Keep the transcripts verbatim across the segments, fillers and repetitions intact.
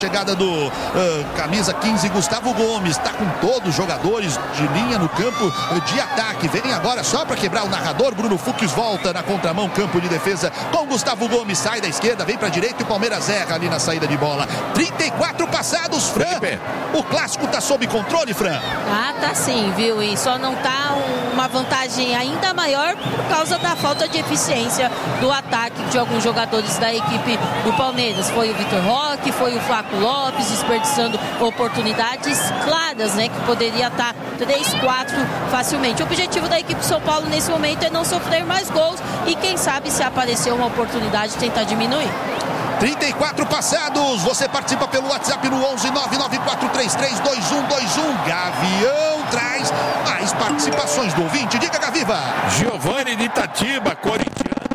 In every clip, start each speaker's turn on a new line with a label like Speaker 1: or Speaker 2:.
Speaker 1: Chegada do uh, camisa quinze, Gustavo Gomes, está com todos os jogadores de linha no campo de ataque. Vem agora só para quebrar o narrador. Bruno Fux volta na contramão, campo de defesa com Gustavo Gomes. Sai da esquerda, vem para a direita e o Palmeiras erra ali na saída de bola. trinta e quatro passados, Fran. O clássico tá sob controle, Fran?
Speaker 2: Ah, tá sim, viu? E só não tá uma vantagem ainda maior por causa da falta de eficiência do ataque de alguns jogadores da equipe do Palmeiras. Foi o Vitor Roque, foi o Flaco Lopes, desperdiçando oportunidades claras, né, que poderia estar três, quatro facilmente. O objetivo da equipe de São Paulo nesse momento é não sofrer mais gols e quem sabe, se aparecer uma oportunidade, tentar diminuir.
Speaker 1: trinta e quatro passados, você participa pelo WhatsApp no onze nove nove quatro três três dois um dois um. Gavião traz mais participações do ouvinte. Diga, Gaviva.
Speaker 3: Giovanni de Itatiba, corintiano.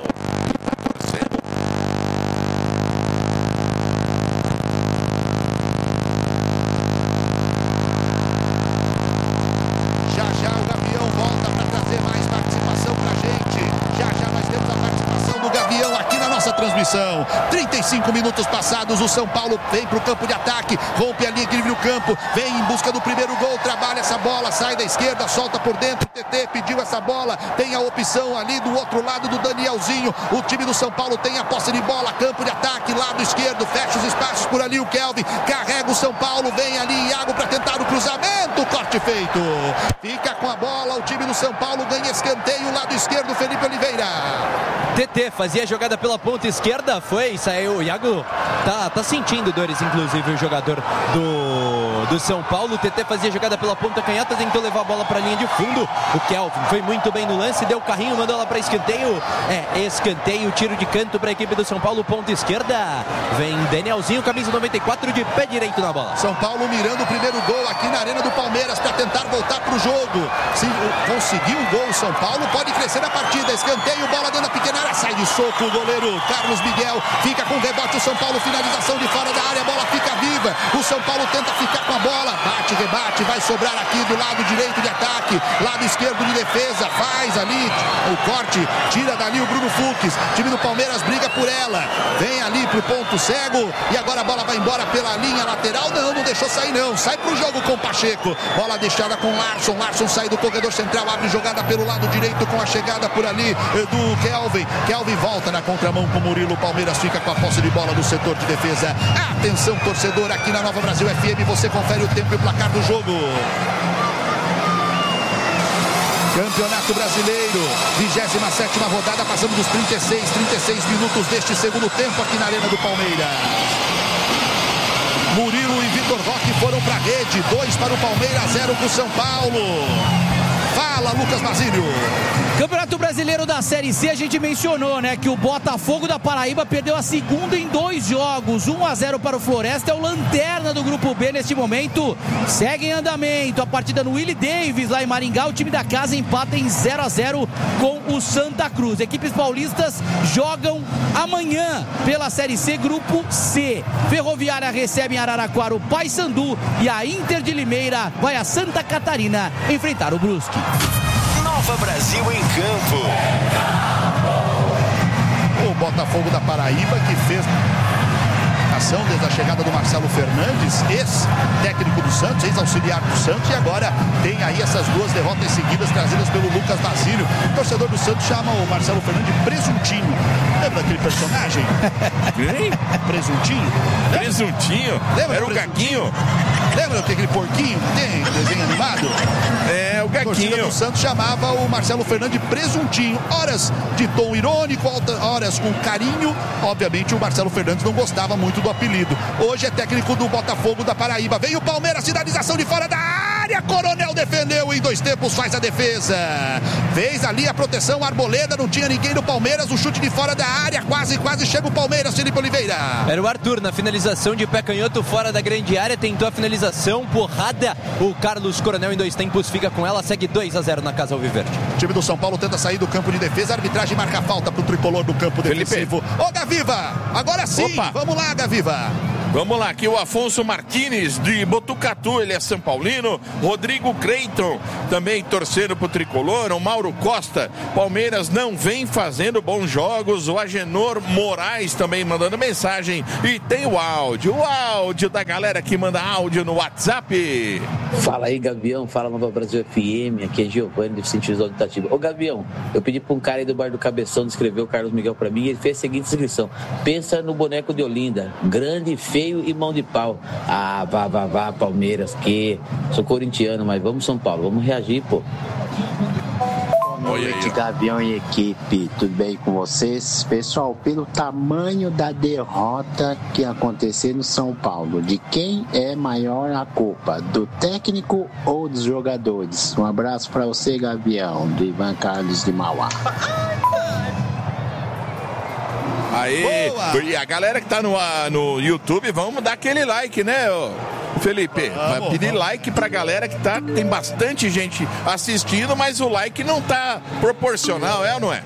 Speaker 1: Transmissão, trinta e cinco minutos passados, o São Paulo vem para o campo de ataque, rompe ali, equilibra o campo, vem em busca do primeiro gol, trabalha essa bola, sai da esquerda, solta por dentro, T T pediu essa bola, tem a opção ali do outro lado do Danielzinho, o time do São Paulo tem a posse de bola, campo de ataque, lado esquerdo, fecha os espaços por ali, o Kelvin carrega o São Paulo, vem ali Iago para tentar o cruzamento, corte feito, fica com a bola, o time do São Paulo ganha escanteio, lado esquerdo, Felipe Oliveira.
Speaker 4: T T fazia a jogada pela ponta esquerda, foi, saiu, o Iago tá, tá sentindo dores, inclusive, o jogador do, do São Paulo. O T T fazia a jogada pela ponta canhota, tentou levar a bola para a linha de fundo. O Kelvin foi muito bem no lance, deu o carrinho, mandou ela para escanteio. É, escanteio, tiro de canto para a equipe do São Paulo, ponta esquerda. Vem Danielzinho, camisa noventa e quatro, de pé direito na bola.
Speaker 1: São Paulo mirando o primeiro gol aqui na Arena do Palmeiras para tentar voltar para o jogo. Se conseguir o gol, São Paulo pode crescer a partida. Escanteio, bola dentro da pequena área, sai de soco o goleiro Carlos Miguel, fica com rebote o São Paulo, finalização de fora da área, a bola fica viva, o São Paulo tenta ficar com a bola, bate, rebate, vai sobrar aqui do lado direito de ataque, lado esquerdo de defesa, faz ali o corte, tira dali o Bruno Fux, time do Palmeiras briga por ela, vem ali pro ponto cego e agora a bola vai embora pela linha lateral, não, não deixou sair não, sai pro jogo com o Pacheco, bola deixada com Larson, Larson sai do corredor central, abre jogada pelo lado direito com a chegada por ali do Kelvin, Kelvin volta na contramão com o Murilo, o Palmeiras fica com a posse de bola no setor de defesa. Atenção, torcedor, aqui na Nova Brasil F M, você confere o tempo e o placar do jogo. Campeonato Brasileiro, vigésima sétima rodada, passamos dos trinta e seis, trinta e seis minutos deste segundo tempo aqui na Arena do Palmeiras. Murilo e Vitor Roque foram para a rede, dois para o Palmeiras, zero para o São Paulo. Fala, Lucas Basílio.
Speaker 5: Campeonato Brasileiro da Série C, a gente mencionou, né, que o Botafogo da Paraíba perdeu a segunda em dois jogos, um a zero para o Floresta, é o lanterna do Grupo B neste momento, segue em andamento a partida no Willie Davis lá em Maringá, o time da casa empata em zero a zero com o Santa Cruz. Equipes paulistas jogam amanhã pela Série C, Grupo C. Ferroviária recebe em Araraquara o Paysandu e a Inter de Limeira vai a Santa Catarina enfrentar o Brusque.
Speaker 6: Nova Brasil em campo.
Speaker 1: O Botafogo da Paraíba, que fez ação desde a chegada do Marcelo Fernandes, ex-técnico do Santos, ex-auxiliar do Santos, e agora tem aí essas duas derrotas seguidas trazidas pelo Lucas Basílio. O torcedor do Santos chama o Marcelo Fernandes de Presuntinho. Lembra daquele personagem?
Speaker 3: Quem?
Speaker 1: Presuntinho? Lembra?
Speaker 3: Presuntinho?
Speaker 1: Lembra
Speaker 3: Era o Gaguinho?
Speaker 1: Lembra daquele porquinho que tem desenho animado?
Speaker 3: É, o Gaguinho.
Speaker 1: A torcida do Santos chamava o Marcelo Fernandes de Presuntinho. Horas de tom irônico, horas com carinho. Obviamente o Marcelo Fernandes não gostava muito do apelido. Hoje é técnico do Botafogo da Paraíba. Vem o Palmeiras, finalização de fora da área. Coronel defendeu em dois tempos, faz a defesa. Fez ali a proteção, Arboleda, não tinha ninguém no Palmeiras. O chute de fora da área, quase, quase chega o Palmeiras, Felipe Oliveira.
Speaker 4: Era o Arthur na finalização de pé canhoto fora da grande área, tentou a finalização, porrada. O Carlos Coronel em dois tempos fica com ela, segue dois a zero na casa alviverde.
Speaker 1: O time do São Paulo tenta sair do campo de defesa, a arbitragem marca falta pro tricolor do campo defensivo. Ô, Gaviva, agora sim,
Speaker 3: Opa.
Speaker 1: Vamos lá, Gaviva.
Speaker 3: Vamos lá, aqui o Afonso Martínez de Botucatu, ele é São Paulino. Rodrigo Creiton, também torcendo pro Tricolor. O Mauro Costa, Palmeiras não vem fazendo bons jogos. O Agenor Moraes também mandando mensagem. E tem o áudio, o áudio da galera que manda áudio no WhatsApp.
Speaker 7: Fala aí, Gavião, fala Nova Brasil F M, aqui é Giovanni do Vicente Visual de Itatiba. Ô Gavião, eu pedi pra um cara aí do Bar do Cabeção descrever o Carlos Miguel pra mim e ele fez a seguinte descrição: pensa no boneco de Olinda, grande, feio e mão de pau. Ah, vá, vá, vá, Palmeiras, que sou corintiano, mas vamos São Paulo, vamos reagir, pô.
Speaker 8: Boa noite, Gavião e equipe, tudo bem com vocês? Pessoal, pelo tamanho da derrota que aconteceu no São Paulo, de quem é maior a culpa? Do técnico ou dos jogadores? Um abraço para você, Gavião, do Ivan Carlos de Mauá.
Speaker 3: Aí,
Speaker 1: Boa!
Speaker 3: e a galera que tá no, no YouTube, vamos dar aquele like, né, ô? Felipe, vai pedir like pra galera que tá, tem bastante gente assistindo, mas o like não tá proporcional, é ou não é?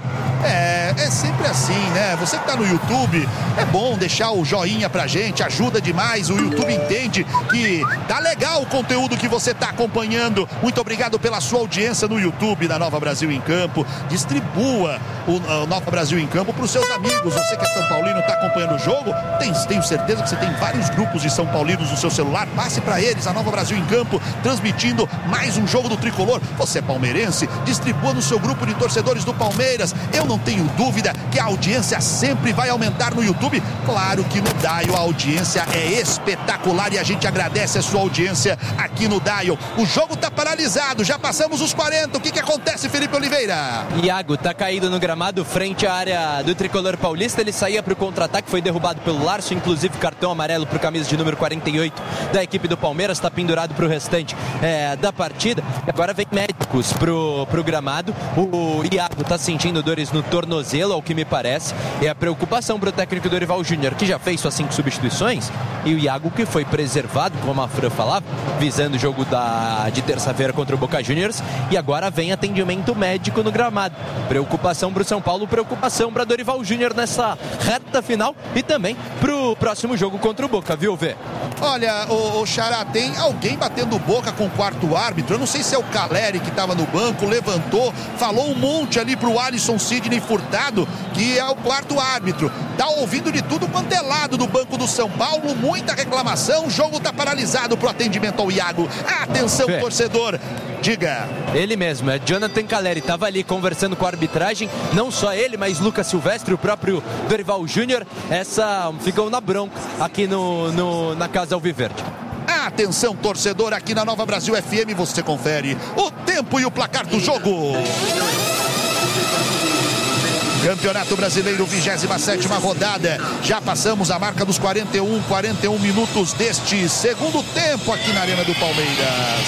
Speaker 1: É, é sempre assim, né? Você que tá no YouTube, é bom deixar o joinha pra gente, ajuda demais. O YouTube entende que tá legal o conteúdo que você tá acompanhando. Muito obrigado pela sua audiência no YouTube da Nova Brasil em Campo. Distribua o, o Nova Brasil em Campo pros seus amigos. Você que é São Paulino, tá acompanhando o jogo, tem, tenho certeza que você tem vários grupos de São Paulinos no seu celular. Passe pra eles a Nova Brasil em Campo, transmitindo mais um jogo do Tricolor. Você é palmeirense, distribua no seu grupo de torcedores do Palmeiras. Eu não tenho dúvida que a audiência sempre vai aumentar no YouTube. Claro que no Dial a audiência é espetacular e a gente agradece a sua audiência aqui no Dial. O jogo tá paralisado, já passamos os quarenta. O que que acontece, Felipe Oliveira?
Speaker 4: Iago tá caído no gramado frente à área do Tricolor paulista. Ele saía pro contra-ataque, foi derrubado pelo Larson, inclusive cartão amarelo pro camisa de número quarenta e oito da equipe do Palmeiras. Tá pendurado pro restante é, da partida. Agora vem médicos pro, pro gramado. O, o Iago tá sentindo dores no tornozelo, ao que me parece. É a preocupação para o técnico Dorival Júnior, que já fez suas cinco substituições, e o Iago, que foi preservado, como a Fran falava, visando o jogo da, de terça-feira contra o Boca Juniors, e agora vem atendimento médico no gramado. Preocupação para o São Paulo, preocupação para Dorival Júnior nessa reta final e também para o próximo jogo contra o Boca, viu, Vê?
Speaker 1: Olha, o, o Xará, tem alguém batendo boca com o quarto árbitro. Eu não sei se é o Caleri que estava no banco, levantou, falou um monte ali pro Alisson Sidney Furtado, que é o quarto árbitro. Tá ouvindo de tudo quanto é lado do banco do São Paulo, muita reclamação, o jogo tá paralisado pro atendimento ao Iago. Atenção, Fê. Torcedor, diga.
Speaker 4: Ele mesmo, é Jonathan Caleri, tava ali conversando com a arbitragem, não só ele, mas Lucas Silvestre, o próprio Dorival Júnior. Essa ficou na bronca aqui no, no, na Casa Alviverde.
Speaker 1: Atenção, torcedor, aqui na Nova Brasil F M você confere o tempo e o placar do jogo. Campeonato Brasileiro, vigésima sétima rodada. Já passamos a marca dos quarenta e um, quarenta e um minutos deste segundo tempo aqui na Arena do Palmeiras.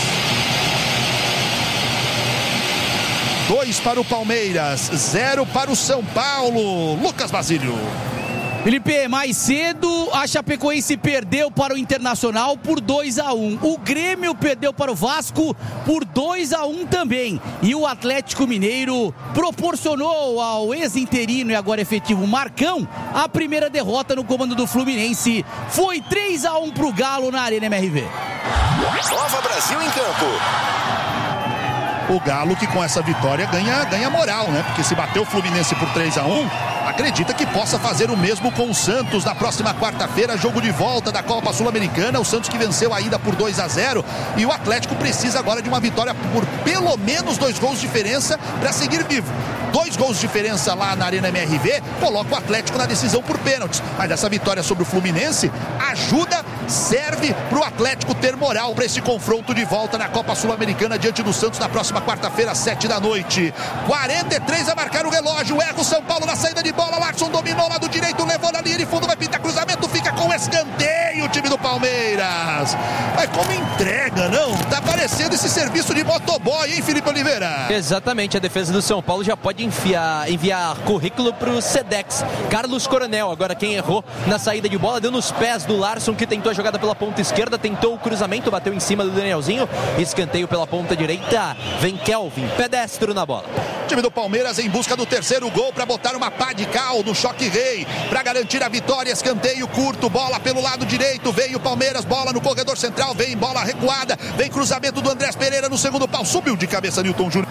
Speaker 1: Dois para o Palmeiras, zero para o São Paulo. Lucas Basílio.
Speaker 5: Felipe, mais cedo a Chapecoense perdeu para o Internacional por dois a um. O Grêmio perdeu para o Vasco por dois a um também. E o Atlético Mineiro proporcionou ao ex-interino e agora efetivo Marcão a primeira derrota no comando do Fluminense. Foi três a um para o Galo na Arena M R V.
Speaker 6: Nova Brasil em Campo.
Speaker 1: O Galo que com essa vitória ganha, ganha moral, né? Porque se bater o Fluminense por três a um, acredita que possa fazer o mesmo com o Santos na próxima quarta-feira, jogo de volta da Copa Sul-Americana. O Santos que venceu a ida por dois a zero, e o Atlético precisa agora de uma vitória por pelo menos dois gols de diferença para seguir vivo. Dois gols de diferença lá na Arena M R V coloca o Atlético na decisão por pênaltis. Mas essa vitória sobre o Fluminense ajuda, serve para o Atlético ter moral para esse confronto de volta na Copa Sul-Americana diante do Santos na próxima quarta-feira, às sete da noite. quarenta e três a marcar o relógio. Erra o São Paulo na saída de bola. Larson dominou lá do direito, levou na linha de fundo, vai pintar cruzamento, fica com o escanteio o time do Palmeiras. Mas como entrega, não? Tá parecendo esse serviço de motoboy, hein, Felipe Oliveira?
Speaker 4: Exatamente, a defesa do São Paulo já pode enfiar, enviar currículo pro Sedex. Carlos Coronel, agora quem errou na saída de bola, deu nos pés do Larson, que tentou a jogada pela ponta esquerda, tentou o cruzamento, bateu em cima do Danielzinho, escanteio pela ponta direita, vem Kelvin, pedestro na bola.
Speaker 1: O time do Palmeiras em busca do terceiro gol para botar uma pá de cal no choque rei, para garantir a vitória. Escanteio curto, bola pelo lado direito, vem o Palmeiras, bola no corredor central, vem bola recuada, vem cruzamento do Andrés Pereira no segundo pau, subiu de cabeça Nilton Júnior.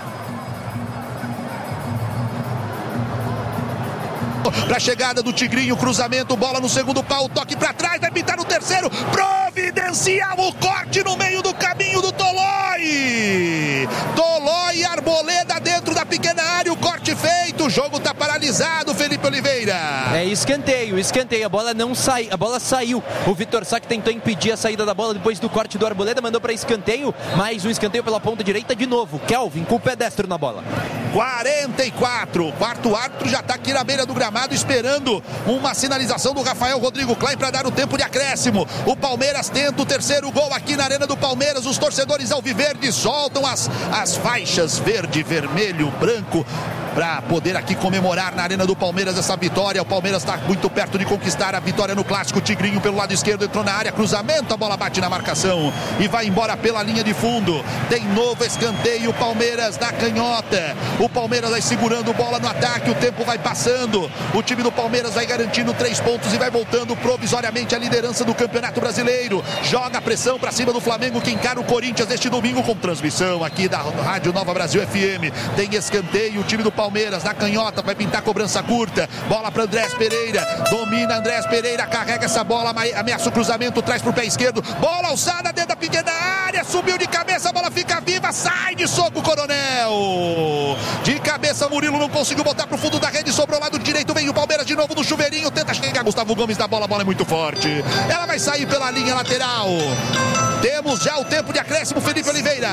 Speaker 1: Pra chegada do Tigrinho, cruzamento, bola no segundo pau, toque pra trás, vai pintar no terceiro, providencial o corte no meio do caminho do Tolói. Tolói, Arboleda dentro da pequena área, o corte feito, o jogo tá paralisado, Felipe Oliveira.
Speaker 4: É escanteio, escanteio, a bola não sai, a bola saiu. O Vitor Sá que tentou impedir a saída da bola depois do corte do Arboleda, mandou pra escanteio, mais um escanteio pela ponta direita de novo. Kelvin com o pé destro na bola.
Speaker 1: quarenta e quatro, o quarto árbitro já tá aqui na beira do gramado esperando uma sinalização do Rafael Rodrigo Klein para dar o tempo de acréscimo. O Palmeiras tenta o terceiro gol aqui na Arena do Palmeiras. Os torcedores alviverdes soltam as, as faixas verde, vermelho, branco para poder aqui comemorar na Arena do Palmeiras essa vitória. O Palmeiras está muito perto de conquistar a vitória no clássico. Tigrinho pelo lado esquerdo entrou na área, cruzamento, a bola bate na marcação e vai embora pela linha de fundo. Tem novo escanteio, Palmeiras na canhota. O Palmeiras vai segurando bola no ataque, o tempo vai passando. O time do Palmeiras vai garantindo três pontos e vai voltando provisoriamente à liderança do Campeonato Brasileiro. Joga a pressão para cima do Flamengo, que encara o Corinthians neste domingo com transmissão aqui da Rádio Nova Brasil F M. Tem escanteio, o time do Palmeiras na canhota, vai pintar cobrança curta, bola para Andrés Pereira, domina Andrés Pereira, carrega essa bola, ameaça o cruzamento, traz pro pé esquerdo, bola alçada dentro da pequena área, subiu de cabeça, a bola fica viva, sai de soco Coronel, de cabeça Murilo não conseguiu botar pro fundo da rede, sobrou lado direito, vem o Palmeiras de novo no chuveirinho, tenta chegar Gustavo Gomes da bola, a bola é muito forte, ela vai sair pela linha lateral. Temos já o tempo de acréscimo, Felipe Oliveira.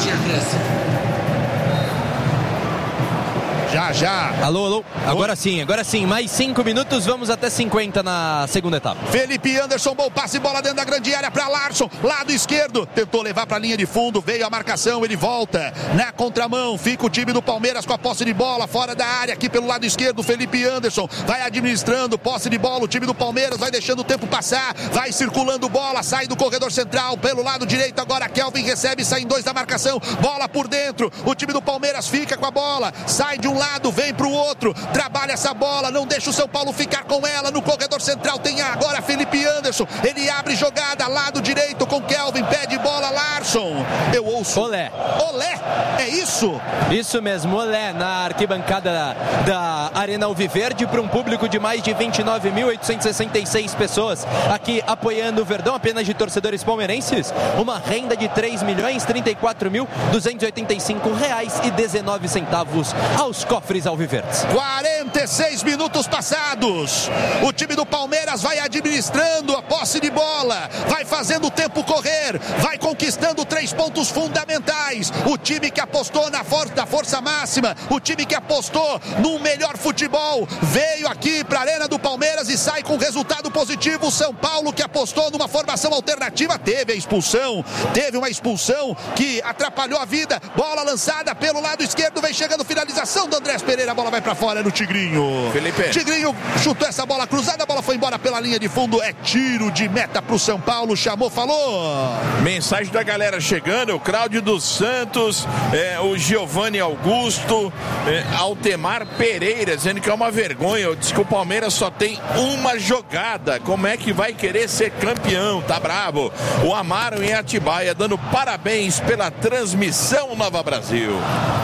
Speaker 1: Já, já.
Speaker 4: Alô, alô. Agora sim, agora sim. Mais cinco minutos, vamos até cinquenta na segunda etapa.
Speaker 1: Felipe Anderson, bom passe, bola dentro da grande área para Larson. Lado esquerdo, tentou levar para a linha de fundo, veio a marcação, ele volta na contramão. Fica o time do Palmeiras com a posse de bola, fora da área, aqui pelo lado esquerdo. Felipe Anderson vai administrando, posse de bola. O time do Palmeiras vai deixando o tempo passar, vai circulando bola, sai do corredor central, pelo lado direito. Agora Kelvin recebe, sai em dois da marcação, bola por dentro. O time do Palmeiras fica com a bola, sai de um lado, vem pro outro, trabalha essa bola, não deixa o São Paulo ficar com ela, no corredor central tem agora Felipe Anderson, ele abre jogada, lado direito com Kelvin, pede bola, Larson, eu ouço
Speaker 4: Olé,
Speaker 1: Olé, é isso?
Speaker 4: Isso mesmo, Olé, na arquibancada da, da Arena Alviverde, para um público de mais de vinte e nove mil oitocentos e sessenta e seis pessoas aqui apoiando o Verdão, apenas de torcedores palmeirenses, uma renda de três milhões trinta e quatro mil duzentos e oitenta e cinco reais e dezenove centavos aos cofres alviverdes.
Speaker 1: quarenta e seis minutos passados. O time do Palmeiras vai administrando a posse de bola, vai fazendo o tempo correr, vai conquistando três pontos fundamentais. O time que apostou na força da força máxima, o time que apostou no melhor futebol, veio aqui para a Arena do Palmeiras e sai com resultado positivo. O São Paulo, que apostou numa formação alternativa, teve a expulsão, teve uma expulsão que atrapalhou a vida. Bola lançada pelo lado esquerdo, vem chegando finalização do Andrés Pereira, a bola vai pra fora no Tigrinho.
Speaker 3: Felipe.
Speaker 1: Tigrinho chutou essa bola cruzada, a bola foi embora pela linha de fundo, é tiro de meta pro São Paulo, chamou, falou.
Speaker 3: Mensagem da galera chegando, o Cláudio dos Santos, é, o Giovanni Augusto, é, Altemar Pereira, dizendo que é uma vergonha, diz que o Palmeiras só tem uma jogada, como é que vai querer ser campeão, tá bravo. O Amaro em Atibaia, dando parabéns pela transmissão Nova Brasil.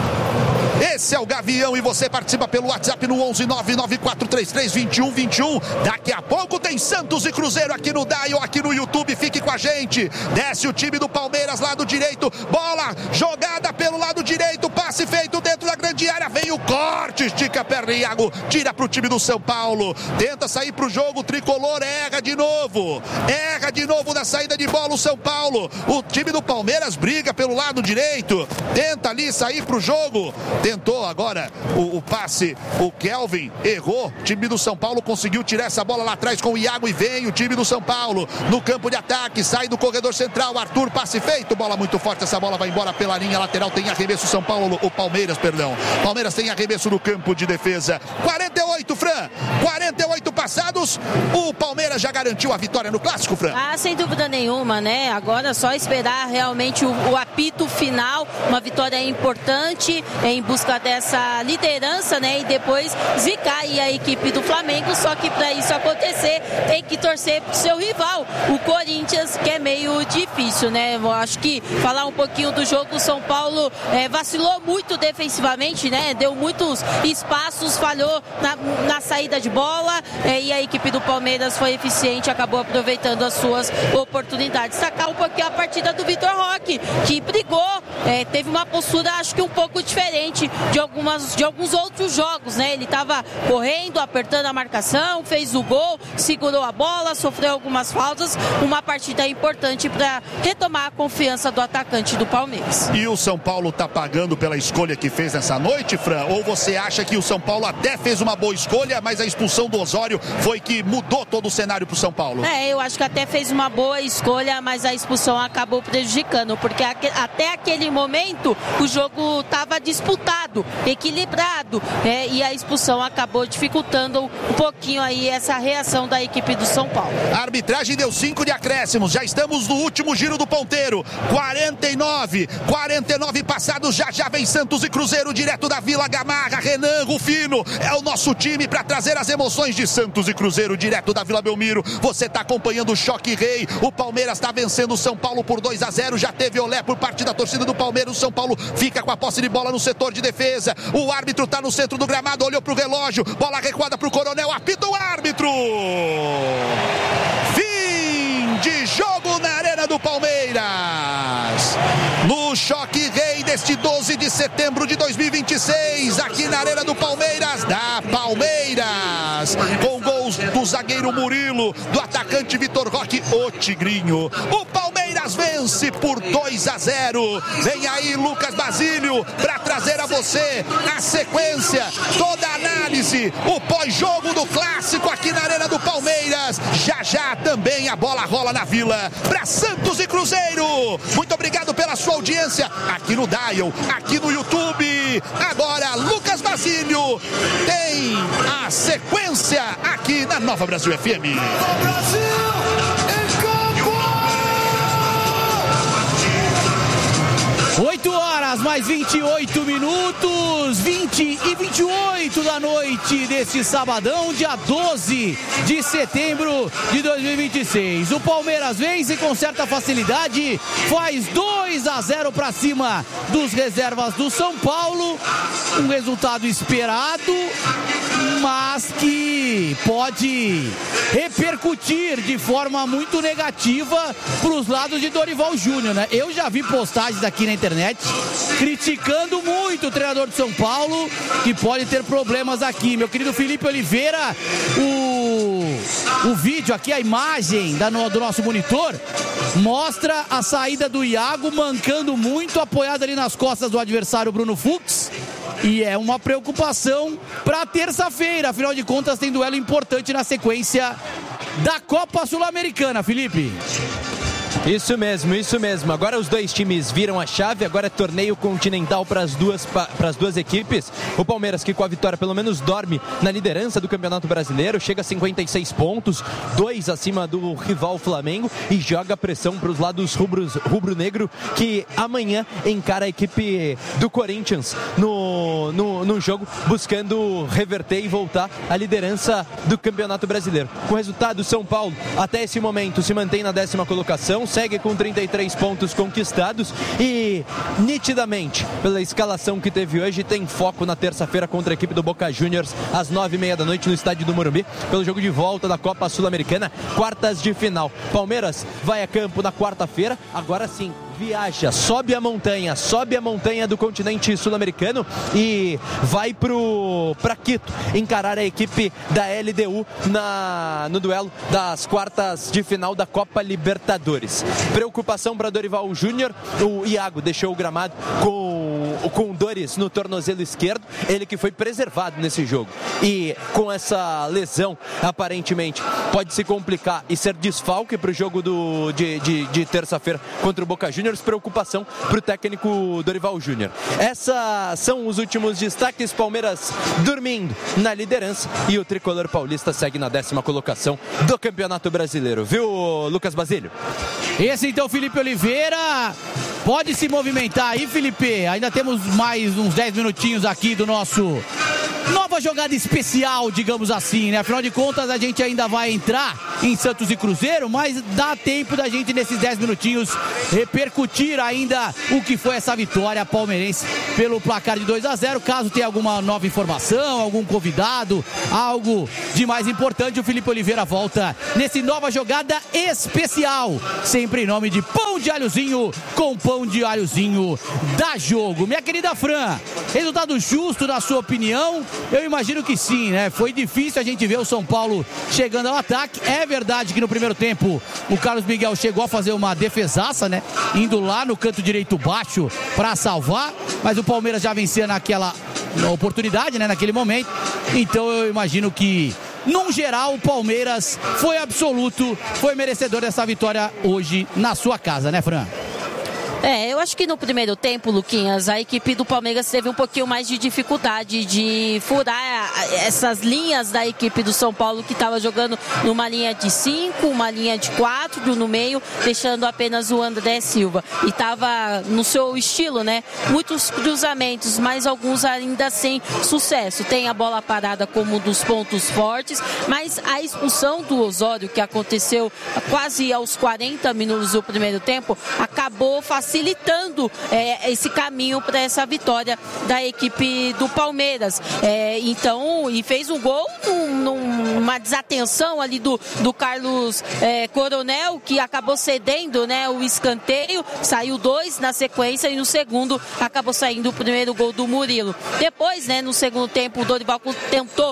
Speaker 1: Esse é o Gavião e você participa pelo WhatsApp no onze nove nove quatro três três dois um dois um. Daqui a pouco tem Santos e Cruzeiro aqui no Dial, aqui no YouTube. Fique com a gente. Desce o time do Palmeiras, lado direito. Bola jogada pelo lado direito. Passe feito dentro da grande área. Vem o corte, estica a perna, Iago. Tira pro time do São Paulo. Tenta sair pro jogo. O tricolor erra de novo. Erra de novo na saída de bola o São Paulo. O time do Palmeiras briga pelo lado direito. Tenta ali sair pro jogo. Tentou agora o, o passe, o Kelvin errou, o time do São Paulo conseguiu tirar essa bola lá atrás com o Iago e vem o time do São Paulo no campo de ataque, sai do corredor central, Arthur, passe feito, bola muito forte, essa bola vai embora pela linha lateral, tem arremesso São Paulo, o Palmeiras, perdão, Palmeiras tem arremesso no campo de defesa, quarenta e oito, Fran, quarenta e oito passados, o Palmeiras já garantiu a vitória no clássico, Fran?
Speaker 2: Ah, sem dúvida nenhuma, né, agora é só esperar realmente o, o apito final, uma vitória importante em busca busca dessa liderança, né? E depois zicar aí a equipe do Flamengo. Só que para isso acontecer, tem que torcer pro seu rival, o Corinthians, que é meio difícil, né? Eu acho que falar um pouquinho do jogo, o São Paulo é, vacilou muito defensivamente, né? Deu muitos espaços, falhou na, na saída de bola, é, e a equipe do Palmeiras foi eficiente, acabou aproveitando as suas oportunidades. Destacar um pouquinho a partida do Vitor Roque, que brigou, é, teve uma postura, acho que um pouco diferente de, algumas, de alguns outros jogos, né? Ele estava correndo, apertando a marcação, fez o gol, segurou a bola, sofreu algumas faltas, uma partida importante para retomar a confiança do atacante do Palmeiras.
Speaker 1: E o São Paulo está pagando pela escolha que fez nessa noite, Fran? Ou você acha que o São Paulo até fez uma boa escolha, mas a expulsão do Osório foi que mudou todo o cenário para o São Paulo?
Speaker 2: É, eu acho que até fez uma boa escolha, mas a expulsão acabou prejudicando, porque até aquele momento o jogo estava disputado, equilibrado, é, e a expulsão acabou dificultando um pouquinho aí essa reação da equipe do São Paulo.
Speaker 1: A arbitragem deu cinco de acréscimos, já estamos no último giro do ponteiro, quarenta e nove, quarenta e nove passados, já já vem Santos e Cruzeiro direto da Vila Gamarra. Renan Rufino é o nosso time para trazer as emoções de Santos e Cruzeiro direto da Vila Belmiro. Você está acompanhando o Choque Rei, o Palmeiras está vencendo o São Paulo por dois a zero, já teve olé por parte da torcida do Palmeiras. O São Paulo fica com a posse de bola no setor de defesa, o árbitro está no centro do gramado, olhou para o relógio, bola recuada para o Coronel, apita o árbitro. Fim de jogo na Arena do Palmeiras, no Choque Rei deste doze de setembro de dois mil e vinte e seis, aqui na Arena do Palmeiras, da Palmeiras, com gols do zagueiro Murilo, do atacante Vitor Roque, o Tigrinho. O Palmeiras vence por dois a zero. Vem aí Lucas Basílio para trazer a você a sequência, toda a análise, o pós-jogo do clássico aqui na Arena do Palmeiras. Já já também a bola rola na Vila para Santos e Cruzeiro. Muito obrigado pela sua audiência aqui no Dial, aqui no YouTube. Agora Lucas Basílio tem a sequência aqui na Nova Brasil F M. Nova Brasil em campo!
Speaker 5: oito horas mais vinte e oito minutos, vinte e vinte e oito da noite deste sabadão, dia doze de setembro de dois mil e vinte e seis. O Palmeiras vence com certa facilidade, faz dois a zero para cima dos reservas do São Paulo. Um resultado esperado, mas que pode repercutir de forma muito negativa para os lados de Dorival Júnior, né? Eu já vi postagens aqui na internet criticando muito o treinador de São Paulo, que pode ter problemas aqui. Meu querido Felipe Oliveira, o, o vídeo aqui, a imagem da, do nosso monitor, mostra a saída do Iago mancando muito, apoiado ali nas costas do adversário Bruno Fux. E é uma preocupação para terça-feira, afinal de contas tem duelo importante na sequência da Copa Sul-Americana, Felipe.
Speaker 4: Isso mesmo, isso mesmo. Agora os dois times viram a chave, agora é torneio continental para as duas, para as duas equipes. O Palmeiras, que com a vitória pelo menos dorme na liderança do Campeonato Brasileiro, chega a cinquenta e seis pontos, dois acima do rival Flamengo, e joga pressão para os lados rubros, rubro-negro, que amanhã encara a equipe do Corinthians no, no, no jogo, buscando reverter e voltar à liderança do Campeonato Brasileiro. Com o resultado, São Paulo, até esse momento, se mantém na décima colocação, segue com trinta e três pontos conquistados e, nitidamente, pela escalação que teve hoje, tem foco na terça-feira contra a equipe do Boca Juniors, às nove e meia da noite no estádio do Morumbi, pelo jogo de volta da Copa Sul-Americana, quartas de final. Palmeiras vai a campo na quarta-feira, agora sim, viaja, sobe a montanha, sobe a montanha do continente sul-americano e vai pro para Quito encarar a equipe da L D U na, no duelo das quartas de final da Copa Libertadores. Preocupação para Dorival Júnior, o Iago deixou o gramado com, com dores no tornozelo esquerdo, ele que foi preservado nesse jogo e com essa lesão aparentemente pode se complicar e ser desfalque para o jogo do, de, de, de terça-feira contra o Boca Juniors. Preocupação para o técnico Dorival Júnior. Esses são os últimos destaques. Palmeiras dormindo na liderança e o tricolor paulista segue na décima colocação do Campeonato Brasileiro. Viu, Lucas Basílio?
Speaker 5: Esse então, Felipe Oliveira. Pode se movimentar aí, Felipe. Ainda temos mais uns dez minutinhos aqui do nosso nova jogada especial, digamos assim, né? Afinal de contas, a gente ainda vai entrar em Santos e Cruzeiro, mas dá tempo da gente, nesses dez minutinhos, repercutir ainda o que foi essa vitória palmeirense pelo placar de dois a zero. Caso tenha alguma nova informação, algum convidado, algo de mais importante, o Felipe Oliveira volta nesse nova jogada especial, sempre em nome de Pão de Alhozinho, com Pão de Alhozinho dá jogo. Minha querida Fran, resultado justo na sua opinião? Eu imagino que sim, né? Foi difícil a gente ver o São Paulo chegando ao ataque. É verdade que no primeiro tempo o Carlos Miguel chegou a fazer uma defesaça, né? Indo lá no canto direito baixo para salvar, mas o Palmeiras já vencia naquela oportunidade, né? Naquele momento. Então eu imagino que, num geral, o Palmeiras foi absoluto, foi merecedor dessa vitória hoje na sua casa, né, Fran?
Speaker 2: É, eu acho que no primeiro tempo, Luquinhas, a equipe do Palmeiras teve um pouquinho mais de dificuldade de furar essas linhas da equipe do São Paulo, que estava jogando numa linha de cinco, uma linha de quatro no meio, deixando apenas o André Silva. E estava no seu estilo, né? Muitos cruzamentos, mas alguns ainda sem sucesso. Tem a bola parada como um dos pontos fortes, mas a expulsão do Osório, que aconteceu quase aos quarenta minutos do primeiro tempo, acabou facilitando facilitando é, esse caminho para essa vitória da equipe do Palmeiras. É, então, e fez um gol num, numa desatenção ali do, do Carlos é, Coronel, que acabou cedendo, né, o escanteio, saiu dois na sequência e no segundo acabou saindo o primeiro gol do Murilo. Depois, né, no segundo tempo, o Dorival tentou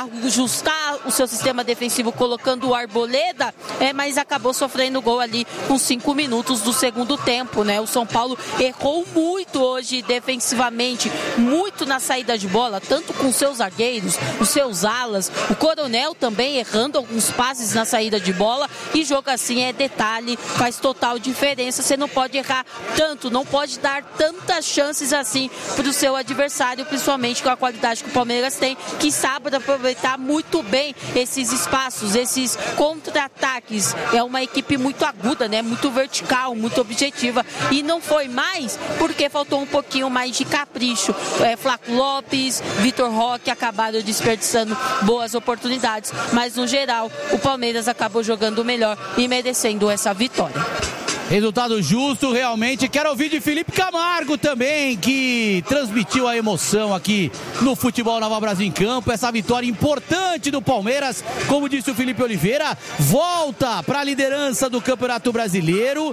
Speaker 2: ajustar o seu sistema defensivo colocando o Arboleda, é, mas acabou sofrendo gol ali com cinco minutos do segundo tempo, né? O São Paulo errou muito hoje defensivamente, muito na saída de bola, tanto com seus zagueiros, os seus alas, o Coronel também errando alguns passes na saída de bola, e jogo assim é detalhe, faz total diferença. Você não pode errar tanto, não pode dar tantas chances assim para o seu adversário, principalmente com a qualidade que o Palmeiras tem, que sabe aproveitar muito bem esses espaços, esses contra-ataques. É uma equipe muito aguda, né? Muito vertical, muito objetiva. E não foi mais porque faltou um pouquinho mais de capricho. É, Flaco Lopes, Vitor Roque acabaram desperdiçando boas oportunidades, mas no geral o Palmeiras acabou jogando melhor e merecendo essa vitória.
Speaker 5: Resultado justo, realmente. Quero ouvir de Felipe Camargo também, que transmitiu a emoção aqui no Futebol Nova Brasil em Campo. Essa vitória importante do Palmeiras, como disse o Felipe Oliveira, volta para a liderança do Campeonato Brasileiro,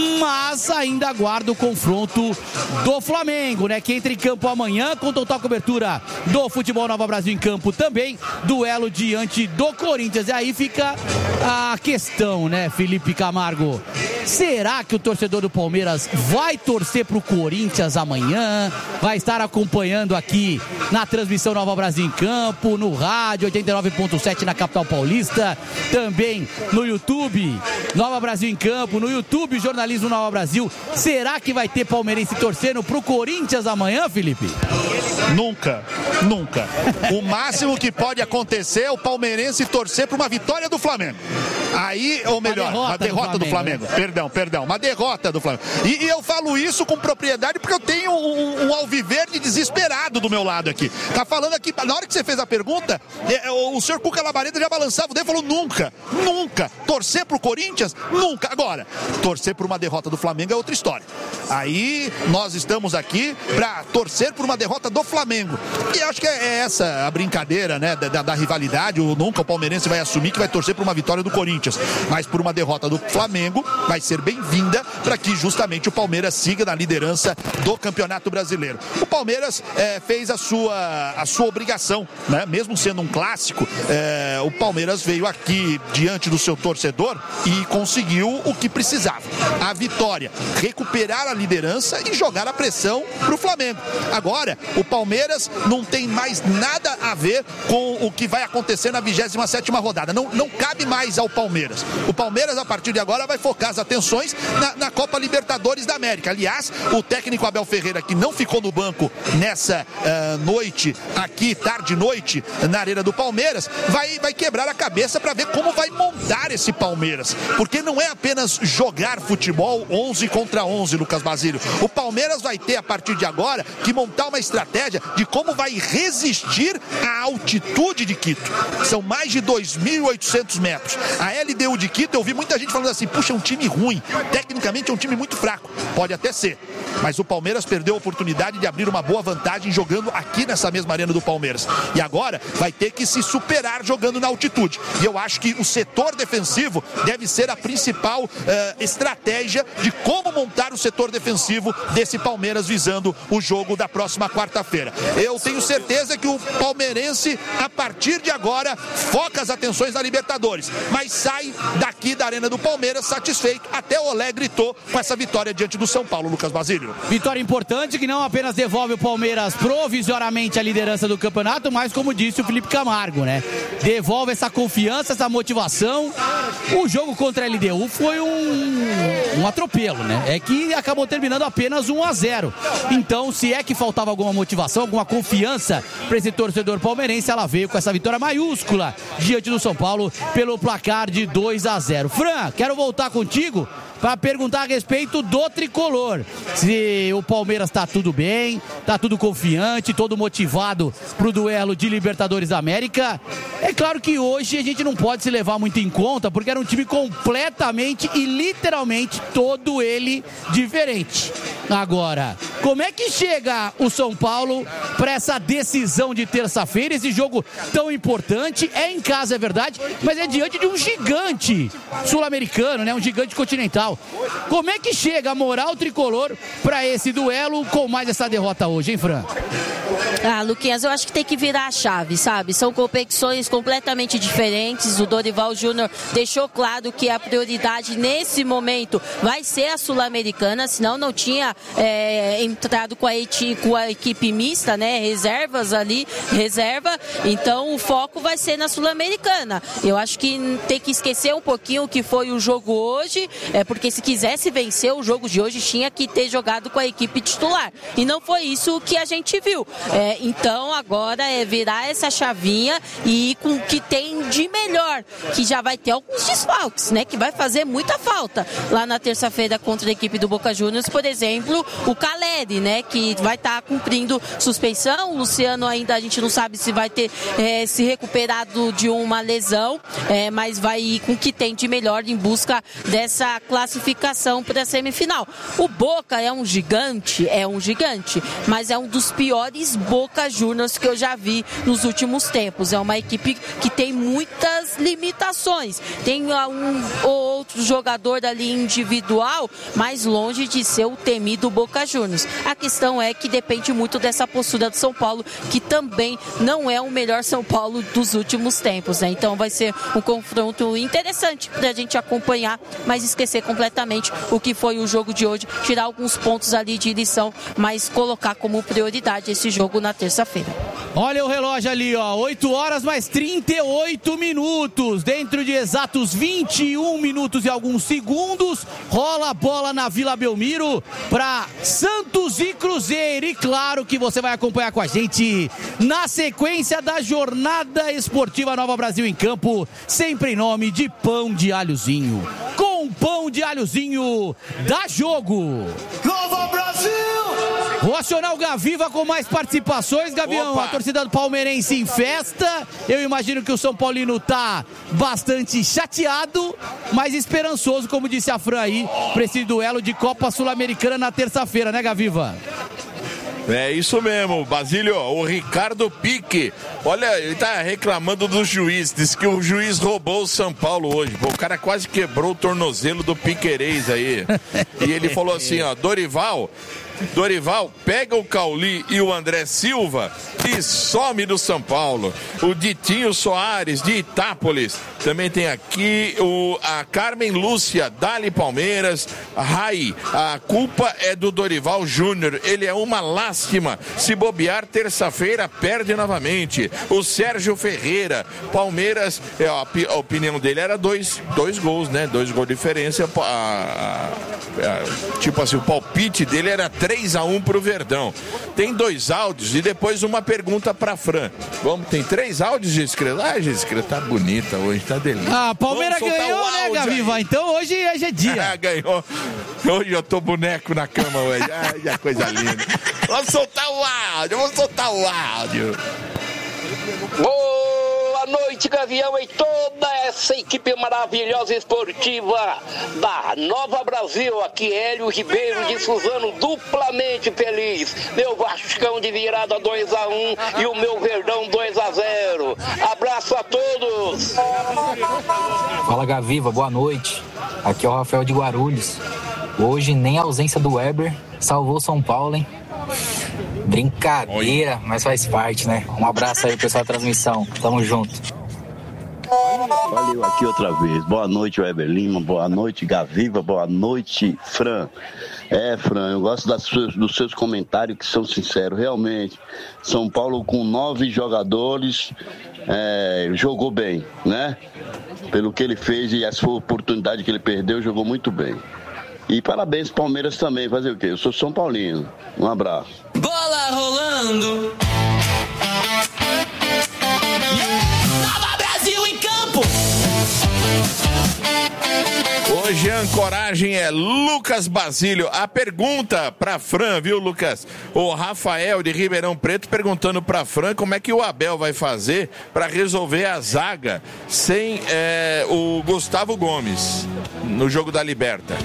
Speaker 5: mas ainda aguarda o confronto do Flamengo, né? Que entra em campo amanhã com total cobertura do Futebol Nova Brasil em Campo também. Duelo diante do Corinthians. E aí fica a questão, né, Felipe Camargo? Será que o torcedor do Palmeiras vai torcer para o Corinthians amanhã? Vai estar acompanhando aqui na transmissão Nova Brasil em Campo, no rádio oitenta e nove ponto sete na capital paulista, também no YouTube Nova Brasil em Campo, no YouTube Jornalismo Nova Brasil. Será que vai ter palmeirense torcendo para o Corinthians amanhã, Felipe?
Speaker 1: Nunca, nunca. O máximo que pode acontecer é o palmeirense torcer para uma vitória do Flamengo. Aí, ou melhor, uma derrota, uma derrota do Flamengo. Do Flamengo. Perdão, perdão, uma derrota do Flamengo. E, e eu falo isso com propriedade porque eu tenho um, um alviverde desesperado do meu lado aqui. Tá falando aqui, na hora que você fez a pergunta, é, o, o senhor Cuca Labareda já balançava o dedo e falou nunca, nunca. Torcer pro Corinthians? Nunca. Agora, torcer por uma derrota do Flamengo é outra história. Aí, nós estamos aqui pra torcer por uma derrota do Flamengo. E acho que é, é essa a brincadeira, né, da, da rivalidade. O, nunca o palmeirense vai assumir que vai torcer por uma vitória do Corinthians. Mas por uma derrota do Flamengo, vai ser bem-vinda para que justamente o Palmeiras siga na liderança do Campeonato Brasileiro. O Palmeiras é, fez a sua, a sua obrigação, né? Mesmo sendo um clássico, é, o Palmeiras veio aqui diante do seu torcedor e conseguiu o que precisava. A vitória, recuperar a liderança e jogar a pressão para o Flamengo. Agora, o Palmeiras não tem mais nada a ver com o que vai acontecer na vigésima sétima rodada. Não, não cabe mais ao Palmeiras. O Palmeiras, a partir de agora, vai focar as atenções na, na Copa Libertadores da América. Aliás, o técnico Abel Ferreira, que não ficou no banco nessa uh, noite aqui, tarde e noite, na Arena do Palmeiras, vai, vai quebrar a cabeça para ver como vai montar esse Palmeiras. Porque não é apenas jogar futebol onze contra onze, Lucas Basílio. O Palmeiras vai ter, a partir de agora, que montar uma estratégia de como vai resistir à altitude de Quito. São mais de dois mil e oitocentos metros. A L D U de Quito, eu vi muita gente falando assim, puxa, é um time ruim. Tecnicamente é um time muito fraco. Pode até ser. Mas o Palmeiras perdeu a oportunidade de abrir uma boa vantagem jogando aqui nessa mesma arena do Palmeiras. E agora vai ter que se superar jogando na altitude. E eu acho que o setor defensivo deve ser a principal uh, estratégia de como montar o setor defensivo desse Palmeiras visando o jogo da próxima quarta-feira. Eu tenho certeza que o palmeirense, a partir de agora, foca as atenções na Libertadores, mas sai daqui da arena do Palmeiras satisfeito. Até o Olé gritou com essa vitória diante do São Paulo, Lucas Basílio.
Speaker 5: Vitória importante que não apenas devolve o Palmeiras provisoriamente a liderança do campeonato, mas, como disse o Felipe Camargo, né? Devolve essa confiança, essa motivação. O jogo contra a L D U foi um, um atropelo, né? É que acabou terminando apenas um a zero. Então, se é que faltava alguma motivação, alguma confiança para esse torcedor palmeirense, ela veio com essa vitória maiúscula diante do São Paulo pelo placar de dois a zero. Fran, quero voltar contigo para perguntar a respeito do tricolor. Se o Palmeiras está tudo bem, está tudo confiante, todo motivado para o duelo de Libertadores da América. É claro que hoje a gente não pode se levar muito em conta, porque era um time completamente e literalmente todo ele diferente. Agora, como é que chega o São Paulo para essa decisão de terça-feira, esse jogo tão importante? É em casa, é verdade, mas é diante de um gigante sul-americano, né? Um gigante continental. Como é que chega a moral tricolor para esse duelo com mais essa derrota hoje, hein, Fran?
Speaker 2: Ah, Luquinhas, eu acho que tem que virar a chave, sabe? São competições completamente diferentes. O Dorival Júnior deixou claro que a prioridade nesse momento vai ser a Sul-Americana, senão não tinha é, entrado com a, eti, com a equipe mista, né? Reservas ali, reserva. Então o foco vai ser na Sul-Americana. Eu acho que tem que esquecer um pouquinho o que foi o jogo hoje, é porque se quisesse vencer o jogo de hoje, tinha que ter jogado com a equipe titular. E não foi isso que a gente viu. É, então agora é virar essa chavinha e ir com o que tem de melhor, que já vai ter alguns desfalques, né? Que vai fazer muita falta lá na terça-feira contra a equipe do Boca Juniors, por exemplo, o Caleri, né? Que vai estar tá cumprindo suspensão. O Luciano ainda a gente não sabe se vai ter é, se recuperado de uma lesão, é, mas vai ir com o que tem de melhor em busca dessa classificação para a semifinal. O Boca é um gigante, é um gigante, mas é um dos piores Boca Juniors que eu já vi nos últimos tempos. É uma equipe que tem muitas limitações. Tem um ou outro jogador dali individual, mas longe de ser o temido Boca Juniors. A questão é que depende muito dessa postura do São Paulo, que também não é o melhor São Paulo dos últimos tempos, né? Então vai ser um confronto interessante para a gente acompanhar, mas esquecer completamente o que foi o jogo de hoje, tirar alguns pontos ali de lição, mas colocar como prioridade esse jogo na terça-feira.
Speaker 5: Olha o relógio ali, ó, oito horas mais trinta e oito minutos, dentro de exatos vinte e um minutos e alguns segundos, rola a bola na Vila Belmiro para Santos e Cruzeiro, e claro que você vai acompanhar com a gente na sequência da jornada esportiva Nova Brasil em Campo, sempre em nome de Pão de Alhozinho. Com Pão de Alhozinho, dá jogo!
Speaker 9: Nova Brasil!
Speaker 5: Vou acionar o Gaviva com mais participações, Gavião. Opa. A torcida do palmeirense em festa. Eu imagino que o São Paulino tá bastante chateado, mas esperançoso, como disse a Fran aí, para esse duelo de Copa Sul-Americana na terça-feira, né, Gaviva?
Speaker 3: É isso mesmo, Basílio, o Ricardo Pique, olha, ele tá reclamando do juiz, diz que o juiz roubou o São Paulo hoje. Pô, o cara quase quebrou o tornozelo do Piquerez aí. E ele falou assim, ó, Dorival, Dorival, pega o Cauli e o André Silva e some do São Paulo. O Ditinho Soares, de Itápolis. Também tem aqui o, a Carmen Lúcia, Dali Palmeiras. Rai, a culpa é do Dorival Júnior. Ele é uma lástima. Se bobear, terça-feira, perde novamente. O Sérgio Ferreira, Palmeiras, é, a, a opinião dele era dois, dois gols, né? Dois gols de diferença. A, a, a, tipo assim, o palpite dele era três a um pro Verdão. Tem dois áudios e depois uma pergunta pra Fran. Vamos, tem três áudios, Giscre? Ah, Giscre, tá bonita hoje, tá delícia.
Speaker 5: Ah, Palmeiras ganhou, né, Gaviva? Então hoje é dia.
Speaker 3: Ah, ganhou. Hoje eu tô boneco na cama hoje. Ai, coisa linda. Vamos soltar o áudio, vamos soltar o áudio.
Speaker 9: Boa noite, Gavião, e toda essa equipe maravilhosa esportiva da Nova Brasil. Aqui Hélio Ribeiro de Suzano, duplamente feliz. Meu Vascão de virada dois a um e o meu Verdão dois a zero. Abraço a todos.
Speaker 10: Fala, Gaviva, boa noite. Aqui é o Rafael de Guarulhos. Hoje nem a ausência do Weber salvou São Paulo, hein? Brincadeira, mas faz parte, né? Um abraço aí, pessoal da transmissão. Tamo junto.
Speaker 11: Valeu, aqui outra vez. Boa noite, Weber Lima. Boa noite, Gaviva. Boa noite, Fran. É, Fran, eu gosto das suas, dos seus comentários que são sinceros. Realmente, São Paulo com nove jogadores é, jogou bem, né? Pelo que ele fez e a sua oportunidade que ele perdeu, jogou muito bem. E parabéns Palmeiras também, fazer o quê? Eu sou São Paulino. Um abraço.
Speaker 12: Bola rolando. Nova Brasil em campo.
Speaker 3: Hoje a ancoragem é Lucas Basílio. A pergunta pra Fran, viu, Lucas? O Rafael de Ribeirão Preto perguntando pra Fran como é que o Abel vai fazer pra resolver a zaga sem é, o Gustavo Gomes no jogo da Liberta.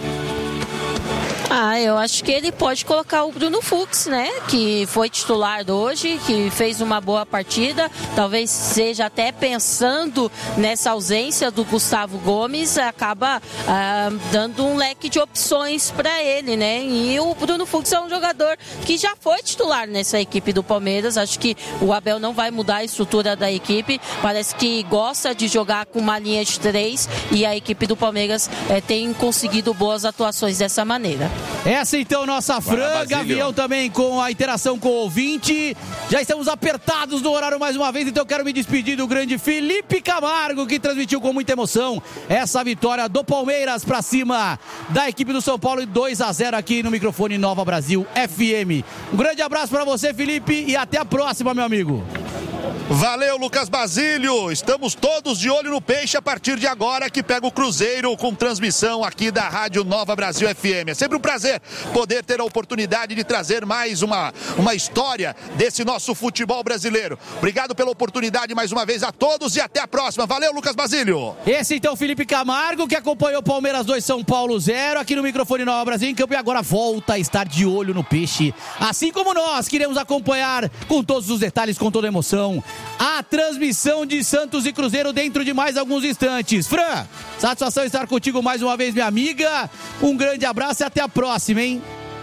Speaker 2: Ah, eu acho que ele pode colocar o Bruno Fux, né? Que foi titular hoje, que fez uma boa partida. Talvez seja até pensando nessa ausência do Gustavo Gomes, acaba ah, dando um leque de opções para ele, né? E o Bruno Fux é um jogador que já foi titular nessa equipe do Palmeiras. Acho que o Abel não vai mudar a estrutura da equipe. Parece que gosta de jogar com uma linha de três e a equipe do Palmeiras eh, tem conseguido boas atuações dessa maneira.
Speaker 5: Essa então nossa Fran, Gavião também com a interação com o ouvinte. Já estamos apertados no horário mais uma vez, então eu quero me despedir do grande Felipe Camargo, que transmitiu com muita emoção essa vitória do Palmeiras para cima da equipe do São Paulo, dois a zero aqui no microfone Nova Brasil F M. Um grande abraço para você, Felipe, e até a próxima, meu amigo.
Speaker 1: Valeu, Lucas Basílio. Estamos todos de olho no peixe a partir de agora, que pega o Cruzeiro com transmissão aqui da Rádio Nova Brasil F M. É sempre um prazer poder ter a oportunidade de trazer mais uma, uma história desse nosso futebol brasileiro. Obrigado pela oportunidade mais uma vez a todos e até a próxima. Valeu, Lucas Basílio.
Speaker 5: Esse então Felipe Camargo, que acompanhou Palmeiras dois, São Paulo zero, aqui no microfone Nova Brasil em campo, e agora volta a estar de olho no peixe. Assim como nós queremos acompanhar com todos os detalhes, com toda a emoção, a transmissão de Santos e Cruzeiro dentro de mais alguns instantes. Fran, satisfação estar contigo mais uma vez, minha amiga. Um grande abraço e até a próxima, hein?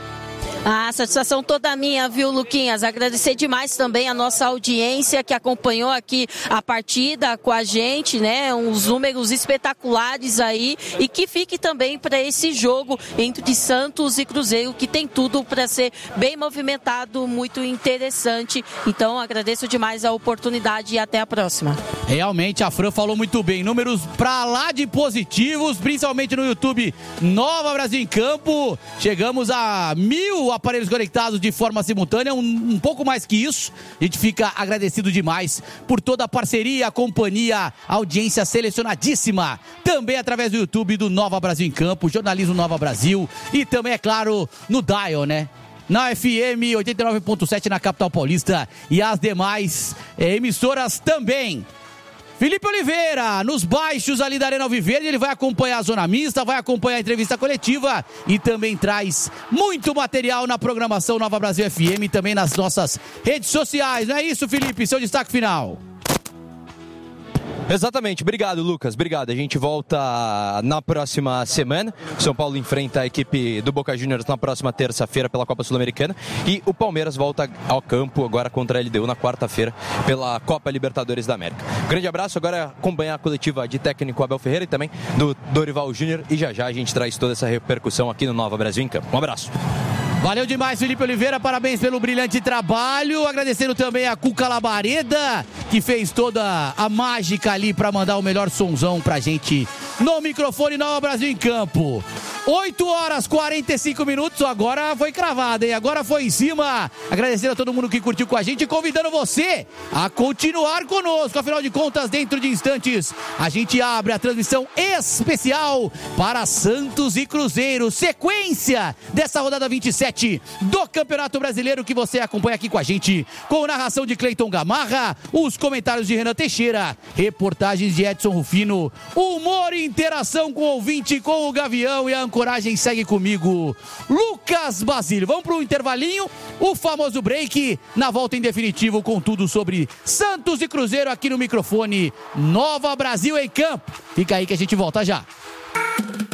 Speaker 2: A satisfação toda minha, viu, Luquinhas? Agradecer demais também a nossa audiência que acompanhou aqui a partida com a gente, né? Uns números espetaculares aí, e que fique também para esse jogo entre Santos e Cruzeiro, que tem tudo para ser bem movimentado, muito interessante. Então, agradeço demais a oportunidade e até a próxima.
Speaker 5: Realmente, a Fran falou muito bem. Números pra lá de positivos, principalmente no YouTube Nova Brasil em Campo. Chegamos a mil aparelhos conectados de forma simultânea, um, um pouco mais que isso. A gente fica agradecido demais por toda a parceria, a companhia, a audiência selecionadíssima, também através do YouTube do Nova Brasil em Campo, Jornalismo Nova Brasil, e também, é claro, no Dial, né? Na F M oitenta e nove ponto sete na capital paulista, e as demais é, emissoras também. Felipe Oliveira, nos baixos ali da Arena Alviverde, ele vai acompanhar a Zona Mista, vai acompanhar a entrevista coletiva e também traz muito material na programação Nova Brasil F M e também nas nossas redes sociais. Não é isso, Felipe? Seu destaque final.
Speaker 4: Exatamente, obrigado, Lucas, obrigado. A gente volta na próxima semana. São Paulo enfrenta a equipe do Boca Juniors na próxima terça-feira pela Copa Sul-Americana, e o Palmeiras volta ao campo agora contra a L D U na quarta-feira pela Copa Libertadores da América. Grande abraço, agora acompanhar a coletiva de técnico Abel Ferreira e também do Dorival Júnior, e já já a gente traz toda essa repercussão aqui no Nova Brasil em Campo. Um abraço.
Speaker 5: Valeu demais, Felipe Oliveira, parabéns pelo brilhante trabalho, agradecendo também a Cuca Labareda, que fez toda a mágica ali para mandar o melhor sonzão pra gente no microfone Nova Brasil em Campo. oito horas e quarenta e cinco minutos, agora foi cravada, hein? Agora foi em cima. Agradecer a todo mundo que curtiu com a gente e convidando você a continuar conosco. Afinal de contas, dentro de instantes, a gente abre a transmissão especial para Santos e Cruzeiro. Sequência dessa rodada vinte e sete do Campeonato Brasileiro que você acompanha aqui com a gente, com narração de Cleiton Gamarra, os comentários de Renan Teixeira, reportagens de Edson Rufino, humor e interação com o ouvinte, com o Gavião, e a ancoragem segue comigo, Lucas Basílio. Vamos para o intervalinho, o famoso break, na volta em definitivo com tudo sobre Santos e Cruzeiro aqui no microfone Nova Brasil em Campo. Fica aí que a gente volta já.